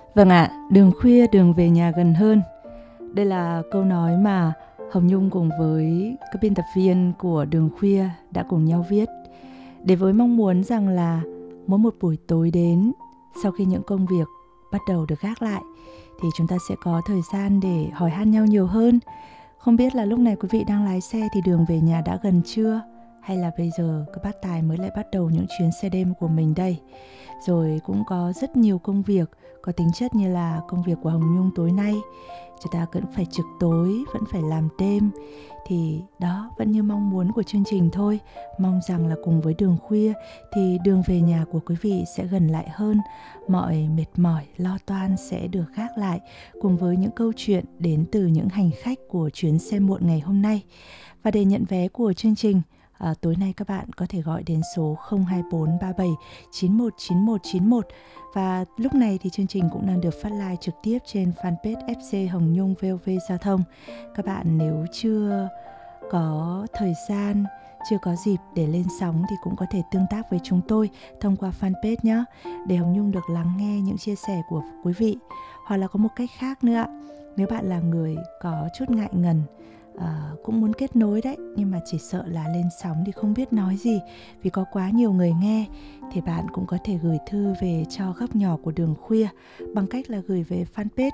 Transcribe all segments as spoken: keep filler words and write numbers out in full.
Vâng ạ, đường khuya đường về nhà gần hơn. Đây là câu nói mà Hồng Nhung cùng với các biên tập viên của Đường Khuya đã cùng nhau viết, để với mong muốn rằng là mỗi một buổi tối đến, sau khi những công việc bắt đầu được gác lại, thì chúng ta sẽ có thời gian để hỏi han nhau nhiều hơn. Không biết là lúc này quý vị đang lái xe thì đường về nhà đã gần chưa? Hay là bây giờ các bác tài mới lại bắt đầu những chuyến xe đêm của mình đây? Rồi cũng có rất nhiều công việc có tính chất như là công việc của Hồng Nhung tối nay. Chúng ta vẫn phải trực tối, vẫn phải làm đêm. Thì đó vẫn như mong muốn của chương trình thôi. Mong rằng là cùng với Đường Khuya thì đường về nhà của quý vị sẽ gần lại hơn. Mọi mệt mỏi, lo toan sẽ được gác lại cùng với những câu chuyện đến từ những hành khách của chuyến xe muộn ngày hôm nay. Và để nhận vé của chương trình, À, tối nay các bạn có thể gọi đến số không hai bốn ba bảy chín một chín một chín một. Và lúc này thì chương trình cũng đang được phát live trực tiếp trên fanpage ép xê Hồng Nhung vê o vê Giao thông. Các bạn nếu chưa có thời gian, chưa có dịp để lên sóng thì cũng có thể tương tác với chúng tôi thông qua fanpage nhé, để Hồng Nhung được lắng nghe những chia sẻ của quý vị. Hoặc là có một cách khác nữa, nếu bạn là người có chút ngại ngần, À, cũng muốn kết nối đấy, nhưng mà chỉ sợ là lên sóng thì không biết nói gì vì có quá nhiều người nghe, thì bạn cũng có thể gửi thư về cho góc nhỏ của Đường Khuya bằng cách là gửi về fanpage.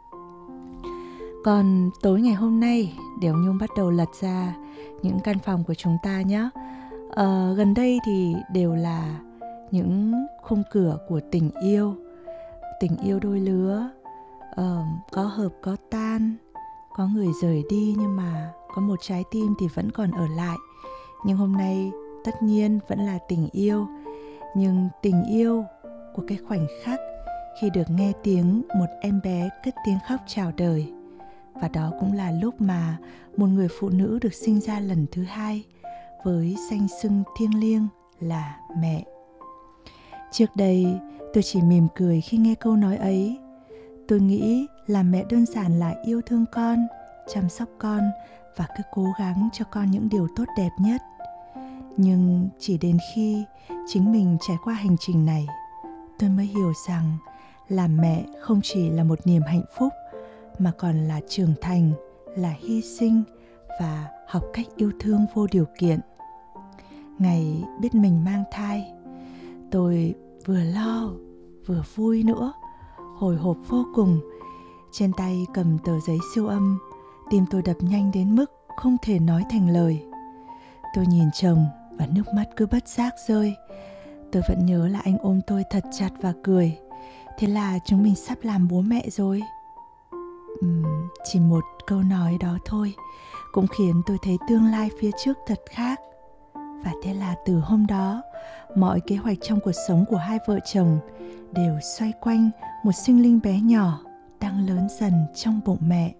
Còn tối ngày hôm nay, để Hồng Nhung bắt đầu lật ra những căn phòng của chúng ta nhé. à, Gần đây thì đều là những khung cửa của tình yêu, tình yêu đôi lứa, à, có hợp có tan, có người rời đi nhưng mà có một trái tim thì vẫn còn ở lại. Nhưng hôm nay tất nhiên vẫn là tình yêu, nhưng tình yêu của cái khoảnh khắc khi được nghe tiếng một em bé cất tiếng khóc chào đời. Và đó cũng là lúc mà một người phụ nữ được sinh ra lần thứ hai với danh xưng thiêng liêng là mẹ. Trước đây tôi chỉ mỉm cười khi nghe câu nói ấy. Tôi nghĩ làm mẹ đơn giản là yêu thương con, chăm sóc con và cứ cố gắng cho con những điều tốt đẹp nhất. Nhưng chỉ đến khi chính mình trải qua hành trình này, tôi mới hiểu rằng làm mẹ không chỉ là một niềm hạnh phúc, mà còn là trưởng thành, là hy sinh và học cách yêu thương vô điều kiện. Ngày biết mình mang thai, tôi vừa lo vừa vui nữa, hồi hộp vô cùng. Trên tay cầm tờ giấy siêu âm, tim tôi đập nhanh đến mức không thể nói thành lời. Tôi nhìn chồng và nước mắt cứ bất giác rơi. Tôi vẫn nhớ là anh ôm tôi thật chặt và cười. Thế là chúng mình sắp làm bố mẹ rồi. uhm, Chỉ một câu nói đó thôi cũng khiến tôi thấy tương lai phía trước thật khác. Và thế là từ hôm đó, mọi kế hoạch trong cuộc sống của hai vợ chồng đều xoay quanh một sinh linh bé nhỏ đang lớn dần trong bụng mẹ.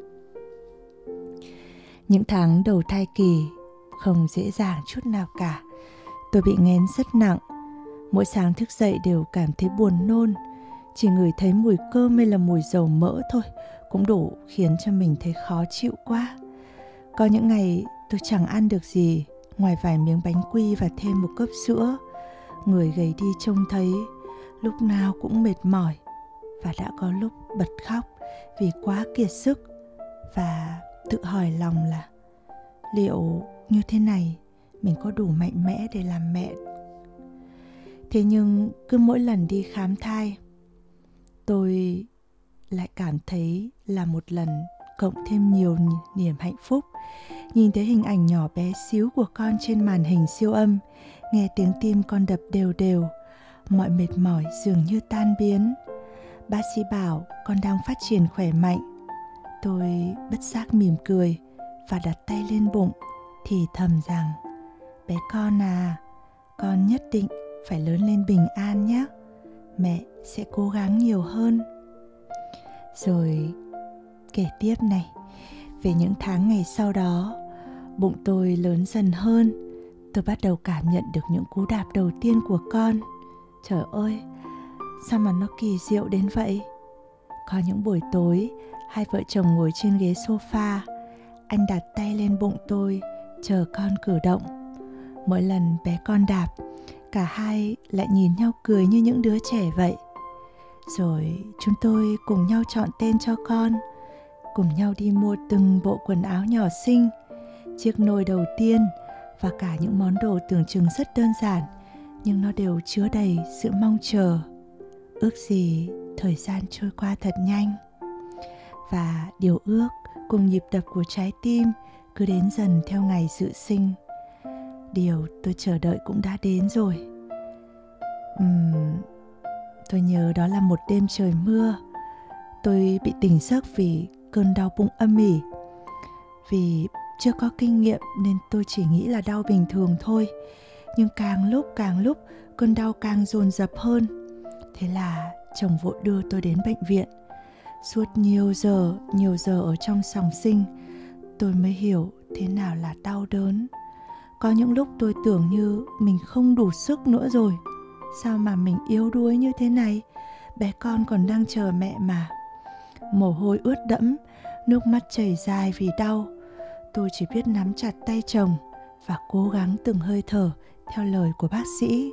Những tháng đầu thai kỳ không dễ dàng chút nào cả. Tôi bị nghén rất nặng. Mỗi sáng thức dậy đều cảm thấy buồn nôn. Chỉ ngửi thấy mùi cơm hay là mùi dầu mỡ thôi cũng đủ khiến cho mình thấy khó chịu quá. Có những ngày tôi chẳng ăn được gì ngoài vài miếng bánh quy và thêm một cốc sữa. Người gầy đi trông thấy, lúc nào cũng mệt mỏi, và đã có lúc bật khóc vì quá kiệt sức, và tự hỏi lòng là liệu như thế này mình có đủ mạnh mẽ để làm mẹ. Thế nhưng cứ mỗi lần đi khám thai, tôi lại cảm thấy là một lần cộng thêm nhiều niềm hạnh phúc. Nhìn thấy hình ảnh nhỏ bé xíu của con trên màn hình siêu âm, nghe tiếng tim con đập đều đều, mọi mệt mỏi dường như tan biến. Bác sĩ bảo con đang phát triển khỏe mạnh. Tôi bất giác mỉm cười và đặt tay lên bụng, thì thầm rằng: bé con à, con nhất định phải lớn lên bình an nhé. Mẹ sẽ cố gắng nhiều hơn. Rồi kể tiếp này, về những tháng ngày sau đó, bụng tôi lớn dần hơn. Tôi bắt đầu cảm nhận được những cú đạp đầu tiên của con. Trời ơi, sao mà nó kỳ diệu đến vậy? Có những buổi tối, hai vợ chồng ngồi trên ghế sofa, anh đặt tay lên bụng tôi, chờ con cử động. Mỗi lần bé con đạp, cả hai lại nhìn nhau cười như những đứa trẻ vậy. Rồi chúng tôi cùng nhau chọn tên cho con, cùng nhau đi mua từng bộ quần áo nhỏ xinh, chiếc nôi đầu tiên và cả những món đồ tưởng chừng rất đơn giản, nhưng nó đều chứa đầy sự mong chờ. Ước gì thời gian trôi qua thật nhanh. Và điều ước cùng nhịp đập của trái tim cứ đến dần theo ngày dự sinh. Điều tôi chờ đợi cũng đã đến rồi. uhm, Tôi nhớ đó là một đêm trời mưa. Tôi bị tỉnh giấc vì cơn đau bụng âm ỉ. Vì chưa có kinh nghiệm nên tôi chỉ nghĩ là đau bình thường thôi. Nhưng càng lúc càng lúc cơn đau càng dồn dập hơn. Thế là chồng vội đưa tôi đến bệnh viện. Suốt nhiều giờ, nhiều giờ ở trong phòng sinh, tôi mới hiểu thế nào là đau đớn. Có những lúc tôi tưởng như mình không đủ sức nữa rồi. Sao mà mình yếu đuối như thế này? Bé con còn đang chờ mẹ mà. Mồ hôi ướt đẫm, nước mắt chảy dài vì đau. Tôi chỉ biết nắm chặt tay chồng và cố gắng từng hơi thở theo lời của bác sĩ.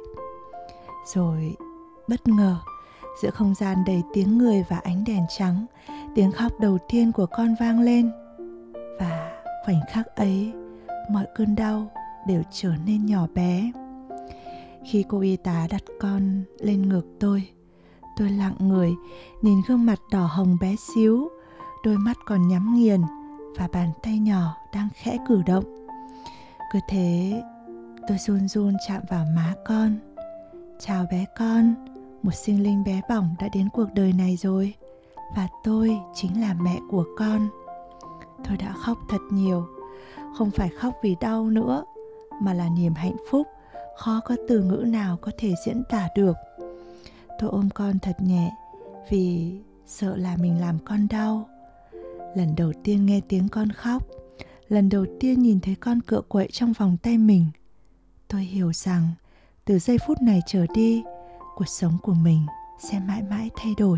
Rồi bất ngờ, giữa không gian đầy tiếng người và ánh đèn trắng, tiếng khóc đầu tiên của con vang lên. Và khoảnh khắc ấy, mọi cơn đau đều trở nên nhỏ bé. Khi cô y tá đặt con lên ngực tôi, tôi lặng người, nhìn gương mặt đỏ hồng bé xíu, đôi mắt còn nhắm nghiền và bàn tay nhỏ đang khẽ cử động. Cứ thế, tôi run run chạm vào má con. Chào bé con, một sinh linh bé bỏng đã đến cuộc đời này rồi. Và tôi chính là mẹ của con. Tôi đã khóc thật nhiều. Không phải khóc vì đau nữa, mà là niềm hạnh phúc khó có từ ngữ nào có thể diễn tả được. Tôi ôm con thật nhẹ vì sợ là mình làm con đau. Lần đầu tiên nghe tiếng con khóc, lần đầu tiên nhìn thấy con cựa quậy trong vòng tay mình, tôi hiểu rằng từ giây phút này trở đi, cuộc sống của mình sẽ mãi mãi thay đổi.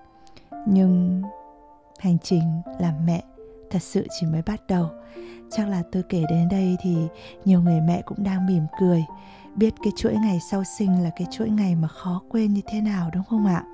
Nhưng hành trình làm mẹ thật sự chỉ mới bắt đầu. Chắc là tôi kể đến đây thì nhiều người mẹ cũng đang mỉm cười, biết cái chuỗi ngày sau sinh là cái chuỗi ngày mà khó quên như thế nào, đúng không ạ?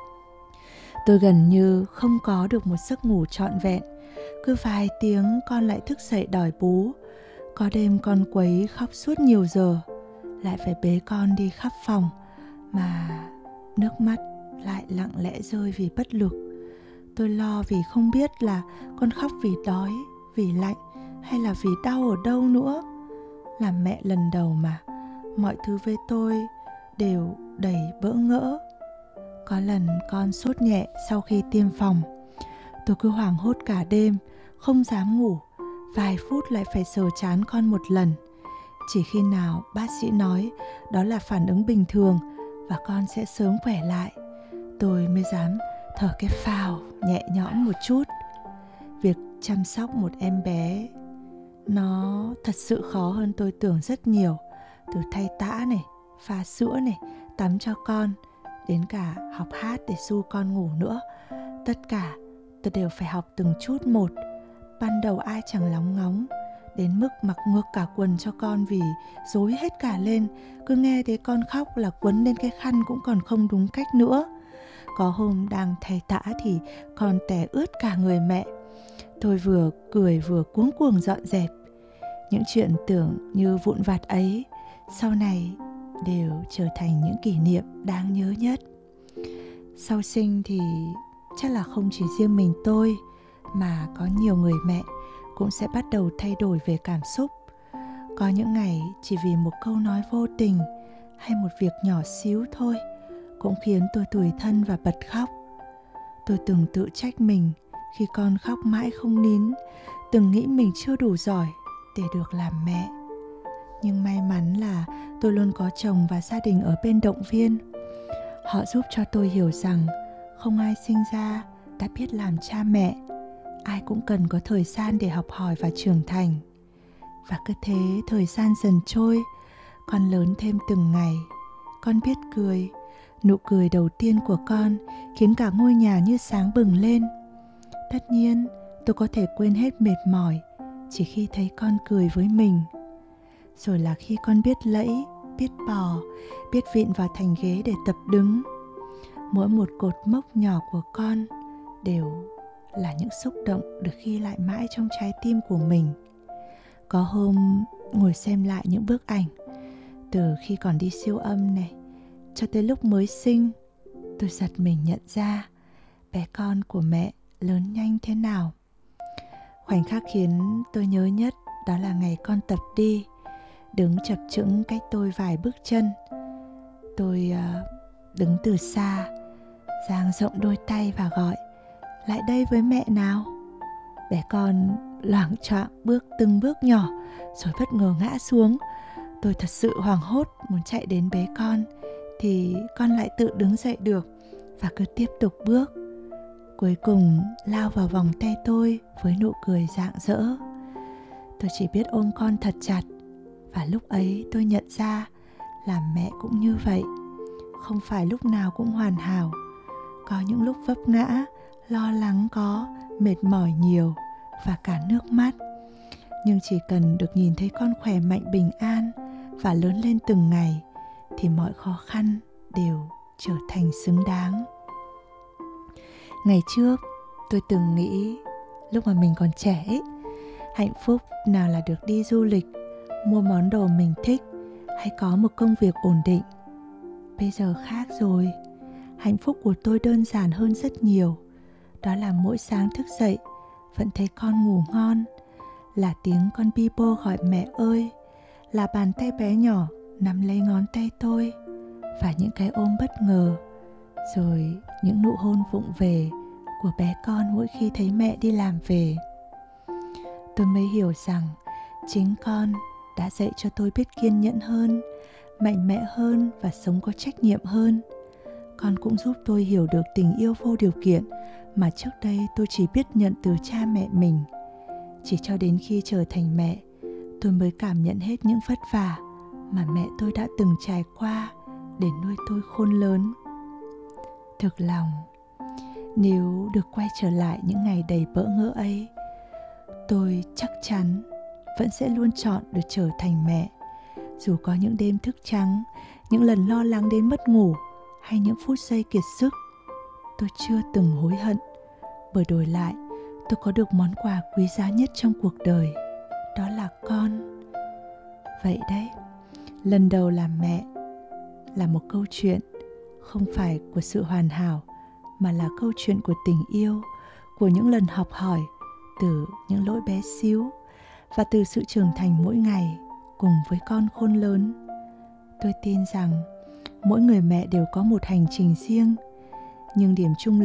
Tôi gần như không có được một giấc ngủ trọn vẹn. Cứ vài tiếng con lại thức dậy đòi bú. Có đêm con quấy khóc suốt nhiều giờ, lại phải bế con đi khắp phòng, mà nước mắt lại lặng lẽ rơi vì bất lực. Tôi lo vì không biết là con khóc vì đói, vì lạnh hay là vì đau ở đâu nữa. Làm mẹ lần đầu mà, mọi thứ với tôi đều đầy bỡ ngỡ. Có lần con sốt nhẹ sau khi tiêm phòng. Tôi cứ hoảng hốt cả đêm, không dám ngủ. Vài phút lại phải sờ trán con một lần. Chỉ khi nào bác sĩ nói đó là phản ứng bình thường và con sẽ sớm khỏe lại, tôi mới dám thở cái phào nhẹ nhõm một chút. Việc chăm sóc một em bé nó thật sự khó hơn tôi tưởng rất nhiều. Từ thay tã này, pha sữa này, tắm cho con, đến cả học hát để ru con ngủ nữa. Tất cả tôi đều phải học từng chút một. Ban đầu ai chẳng lóng ngóng, đến mức mặc ngược cả quần cho con vì rối hết cả lên. Cứ nghe thấy con khóc là quấn lên cái khăn cũng còn không đúng cách nữa. Có hôm đang thay tã thì con tè ướt cả người mẹ. Tôi vừa cười vừa cuống cuồng dọn dẹp. Những chuyện tưởng như vụn vặt ấy sau này đều trở thành những kỷ niệm đáng nhớ nhất. Sau sinh thì chắc là không chỉ riêng mình tôi, mà có nhiều người mẹ cũng sẽ bắt đầu thay đổi về cảm xúc. Có những ngày chỉ vì một câu nói vô tình hay một việc nhỏ xíu thôi cũng khiến tôi tủi thân và bật khóc. Tôi từng tự trách mình khi con khóc mãi không nín, từng nghĩ mình chưa đủ giỏi để được làm mẹ. Nhưng may mắn là tôi luôn có chồng và gia đình ở bên động viên. Họ giúp cho tôi hiểu rằng không ai sinh ra đã biết làm cha mẹ. Ai cũng cần có thời gian để học hỏi và trưởng thành. Và cứ thế thời gian dần trôi, con lớn thêm từng ngày. Con biết cười. Nụ cười đầu tiên của con khiến cả ngôi nhà như sáng bừng lên. Tất nhiên tôi có thể quên hết mệt mỏi chỉ khi thấy con cười với mình. Rồi là khi con biết lẫy, biết bò, biết vịn vào thành ghế để tập đứng. mỗi một cột mốc nhỏ của con đều là những xúc động được ghi lại mãi trong trái tim của mình. Có hôm ngồi xem lại những bức ảnh từ khi còn đi siêu âm này cho tới lúc mới sinh, tôi giật mình nhận ra bé con của mẹ lớn nhanh thế nào. Khoảnh khắc khiến tôi nhớ nhất đó là ngày con tập đi, đứng chập chững cách tôi vài bước chân. Tôi uh, đứng từ xa, dang rộng đôi tay và gọi: lại đây với mẹ nào. Bé con loạng choạng bước từng bước nhỏ rồi bất ngờ ngã xuống. Tôi thật sự hoảng hốt muốn chạy đến bế con, thì con lại tự đứng dậy được và cứ tiếp tục bước. Cuối cùng lao vào vòng tay tôi với nụ cười rạng rỡ. Tôi chỉ biết ôm con thật chặt. Và lúc ấy tôi nhận ra là mẹ cũng như vậy. Không phải lúc nào cũng hoàn hảo. Có những lúc vấp ngã, lo lắng có, mệt mỏi nhiều và cả nước mắt. Nhưng chỉ cần được nhìn thấy con khỏe mạnh bình an và lớn lên từng ngày thì mọi khó khăn đều trở thành xứng đáng. Ngày trước tôi từng nghĩ lúc mà mình còn trẻ ấy, hạnh phúc nào là được đi du lịch, mua món đồ mình thích hay có một công việc ổn định. Bây giờ khác rồi. Hạnh phúc của tôi đơn giản hơn rất nhiều. Đó là mỗi sáng thức dậy vẫn thấy con ngủ ngon, là tiếng con Bibo gọi mẹ ơi, là bàn tay bé nhỏ nắm lấy ngón tay tôi, và những cái ôm bất ngờ, rồi những nụ hôn vụng về của bé con mỗi khi thấy mẹ đi làm về. Tôi mới hiểu rằng chính con đã dạy cho tôi biết kiên nhẫn hơn, mạnh mẽ hơn và sống có trách nhiệm hơn. Con cũng giúp tôi hiểu được tình yêu vô điều kiện mà trước đây tôi chỉ biết nhận từ cha mẹ mình. Chỉ cho đến khi trở thành mẹ, tôi mới cảm nhận hết những vất vả mà mẹ tôi đã từng trải qua để nuôi tôi khôn lớn. Thực lòng, nếu được quay trở lại những ngày đầy bỡ ngỡ ấy, tôi chắc chắn vẫn sẽ luôn chọn được trở thành mẹ. Dù có những đêm thức trắng, những lần lo lắng đến mất ngủ, hay những phút giây kiệt sức, tôi chưa từng hối hận, bởi đổi lại tôi có được món quà quý giá nhất trong cuộc đời, đó là con. Vậy đấy, lần đầu làm mẹ là một câu chuyện không phải của sự hoàn hảo, mà là câu chuyện của tình yêu, của những lần học hỏi từ những lỗi bé xíu và từ sự trưởng thành mỗi ngày cùng với con khôn lớn. Tôi tin rằng mỗi người mẹ đều có một hành trình riêng, nhưng điểm chung